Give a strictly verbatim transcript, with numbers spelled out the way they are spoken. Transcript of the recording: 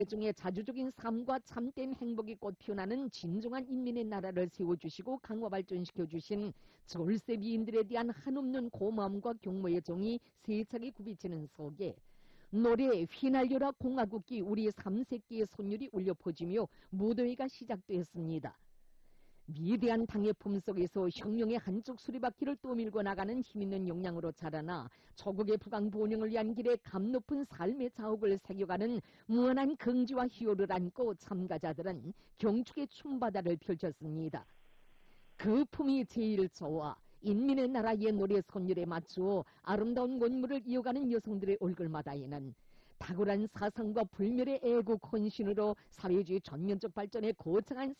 중에 자주적인 삶과 참된 행복이 꽃피어나는 진정한 인민의 나라를 세워주시고 강화 발전시켜주신 졸세비인들에 대한 한없는 고마움과 경모의 정이 세차게 굽이치는 속에 노래 휘날려라 공화국기 우리 삼세끼의 선율이 울려 퍼지며 무더위가 시작되었습니다. 위대한 당의 품속에서 혁명의 한쪽 수리바퀴를 떠밀고 나가는 힘있는 역량으로 자라나 조국의 부강본영을 위한 길에 감높은 삶의 자옥을 새겨가는 무한한 긍지와 희호를 안고 참가자들은 경축의 춤바다를 펼쳤습니다. 그 품이 제일 좋아 인민의 나라의 노래 선율에 맞추어 아름다운 원물을 이어가는 여성들의 얼굴마다에는 탁월한 사상과 불멸의 애국 헌신으로 사회주의 전면적 발전에 거창한